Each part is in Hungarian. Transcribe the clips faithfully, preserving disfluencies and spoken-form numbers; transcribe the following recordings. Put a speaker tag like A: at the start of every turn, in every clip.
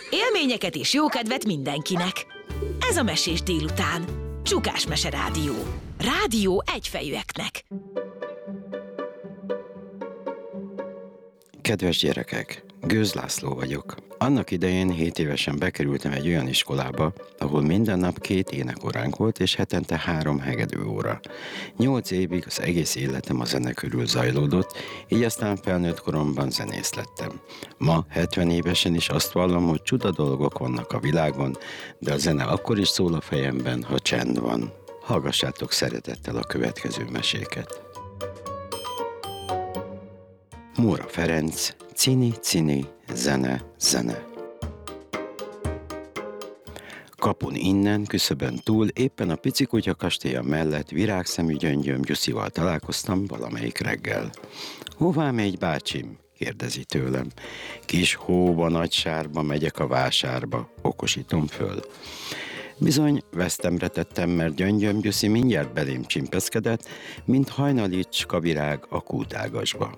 A: Élményeket és jókedvet mindenkinek. Ez a Mesés délután. Csukás Mese Rádió. Rádió egyfejűeknek.
B: Kedves gyerekek, Gőz László vagyok. Annak idején hét évesen bekerültem egy olyan iskolába, ahol minden nap két énekoránk volt, és hetente három hegedű óra. Nyolc évig az egész életem a zene körül zajlódott, így aztán felnőtt koromban zenész lettem. Ma, hetven évesen is azt vallom, hogy csuda dolgok vannak a világon, de a zene akkor is szól a fejemben, ha csend van. Hallgassátok szeretettel a következő meséket. Móra Ferenc, Cini, cini, zene, zene. Kapun innen, küszöbön túl, éppen a pici kutya kastélya mellett virágszemű gyöngyöm Gyuszival találkoztam valamelyik reggel. Hová megy, bácsim? Kérdezi tőlem. Kis hóba, nagy sárba megyek a vásárba, okosítom föl. Bizony, vesztemre tettem, mert gyöngyöm Gyuszi mindjárt belém csimpeszkedett, mint hajnalicska virág a kútágasba.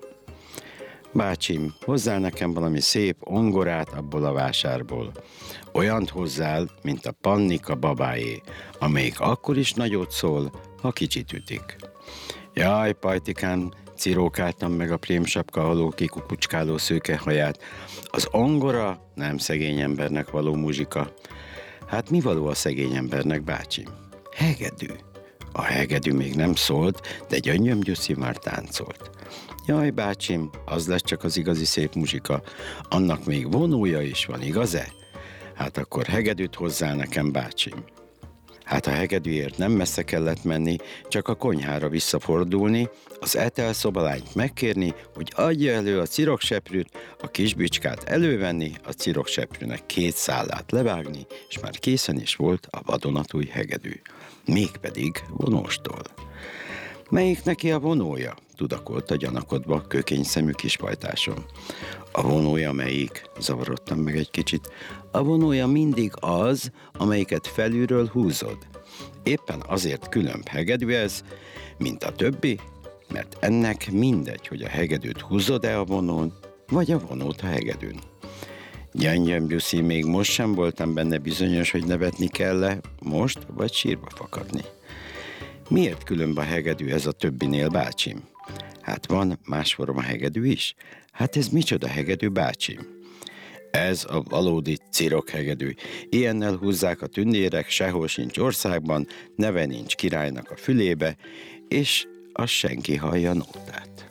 B: Bácsim, hozzál nekem valami szép ongorát abból a vásárból. Olyant hozzál, mint a Pannika babáé, amelyik akkor is nagyot szól, ha kicsit ütik. Jaj, pajtikám, cirókáltam meg a prémsapka alól kikukucskáló szőke haját. Az ongora nem szegény embernek való muzsika. Hát mi való a szegény embernek, bácsim? Hegedű. A hegedű még nem szólt, de gyöngyöm Gyuszi már táncolt. Jaj, bácsim, az lesz csak az igazi szép muzsika. Annak még vonója is van, igaz-e? Hát akkor hegedűt hozzá nekem, bácsim. Hát a hegedűért nem messze kellett menni, csak a konyhára visszafordulni, az etelszobalányt megkérni, hogy adja elő a cirokseprűt, a kisbicskát elővenni, a cirokseprűnek két szálát levágni, és már készen is volt a vadonatúj hegedű. Mégpedig vonóstól. Melyik neki a vonója? Tudakolta gyanakodva kökény szemű kispajtásom. A vonója melyik? Zavarodtam meg egy kicsit. A vonója mindig az, amelyiket felülről húzod. Éppen azért különb hegedű ez, mint a többi, mert ennek mindegy, hogy a hegedűt húzod-e a vonón, vagy a vonót a hegedűn. Gyöngyöm Gyuszi, még most sem voltam benne bizonyos, hogy nevetni kell-e, most vagy sírba fakadni. Miért különb a hegedű ez a többinél, bácsim? Hát van másforma hegedű is? Hát ez micsoda hegedű, bácsim? Ez a valódi cirokhegedű. Ilyennel húzzák a tündérek, sehol sincs országban, neve nincs királynak a fülébe, és az senki hallja nótát.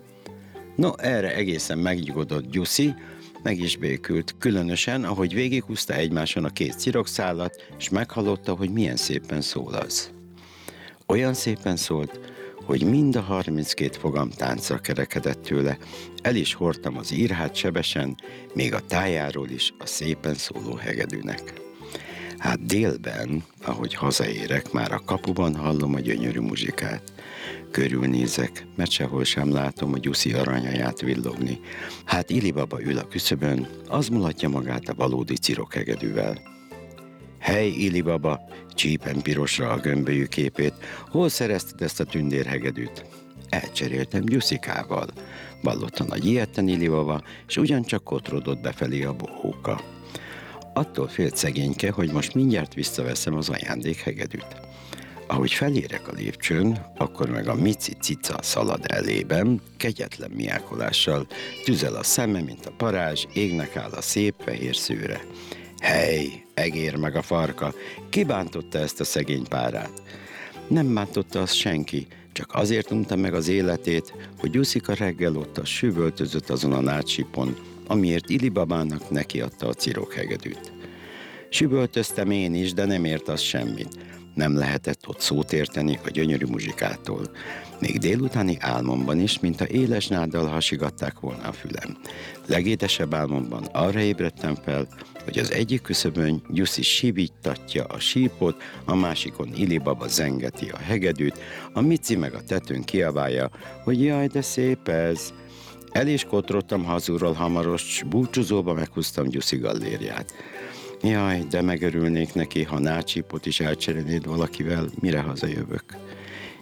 B: No, erre egészen megnyugodott Gyuszi, meg is békült, különösen, ahogy végighúzta egymáson a két cirokszálat, és meghallotta, hogy milyen szépen szól az. Olyan szépen szólt, hogy mind a harminckét fogam táncra kerekedett tőle, el is hordtam az írhát sebesen, még a tájáról is a szépen szóló hegedűnek. Hát délben, ahogy hazaérek, már a kapuban hallom a gyönyörű muzsikát. Körülnézek, mert sehol sem látom a Gyuszi aranyaját villogni. Hát Ili baba ül a küszöbön, az mulatja magát a valódi cirokhegedűvel. Hely, Ili baba, csípen pirosra a gömbölyű képét, hol szerezted ezt a tündérhegedűt? Elcseréltem Gyuszikával, vallott a nagy ilyetten Ili baba, és ugyancsak kotrodott befelé a bohóka. Attól félt szegényke, hogy most mindjárt visszaveszem az ajándékhegedűt. Ahogy felérek a lépcsőn, akkor meg a Mici cica szalad elében, kegyetlen miákolással, tüzel a szeme, mint a parázs, égnek áll a szép fehér szőre. Hely, egér meg a farka, ki bántotta ezt a szegény párát? Nem bántotta azt senki, csak azért unta meg az életét, hogy Gyuszika reggel ott a süvöltözött azon a nátsipon, amiért Ili babának nekiadta a cirokhegedűt. Süvöltöztem én is, de nem ért az semmit. Nem lehetett ott szót érteni a gyönyörű muzsikától. Még délutáni álmomban is, mint a éles náddal hasigatták volna a fülem. Legédesebb álmomban arra ébredtem fel, hogy az egyik küszöbön Gyuszi sivíttatja a sípot, a másikon Ili baba zengeti a hegedűt, a Mici meg a tetőn kiabálja, hogy jaj, de szép ez. El is kotrodtam hazulról hamaros, s búcsúzóba meghúztam Gyuszi gallériát. Jaj, de megörülnék neki, ha nácsípot is elcserélnéd valakivel, mire hazajövök.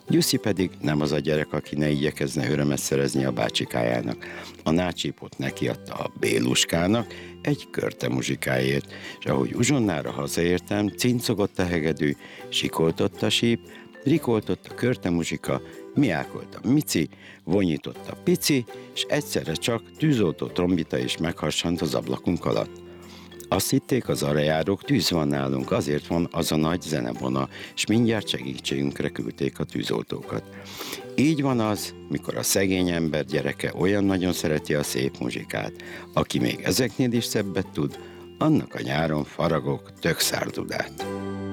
B: Gyuszi pedig nem az a gyerek, aki ne igyekezne örömet szerezni a bácsikájának. A nácsípot nekiadta a Béluskának egy körte muzsikáért, és ahogy uzsonnára hazaértem, cincogott a hegedű, sikoltott a síp, rikoltott a körte muzsika, miákolt a Mici, vonyított a Pici, és egyszerre csak tűzoltó trombita is megharsant az ablakunk alatt. Azt hitték az arrajárók, tűz van nálunk, azért van az a nagy zenevona, és mindjárt segítségünkre küldték a tűzoltókat. Így van az, mikor a szegény ember gyereke olyan nagyon szereti a szép muzsikát. Aki még ezeknél is szebbet tud, annak a nyáron faragok tökszárdudát.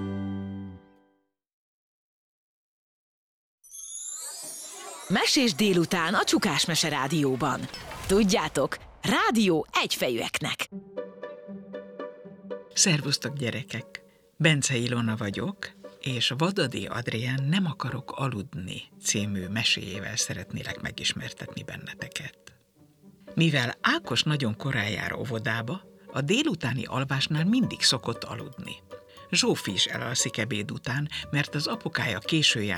A: Mesés délután a Csukás Mese Rádióban. Tudjátok, rádió egyfejűeknek.
C: Szervusztok, gyerekek! Bence Ilona vagyok, és Vadadi Adrián Nem akarok aludni című meséjével szeretnélek megismertetni benneteket. Mivel Ákos nagyon korán jár óvodába, a délutáni alvásnál mindig szokott aludni. Zsófi is elalszik ebéd után, mert az apukája késő jár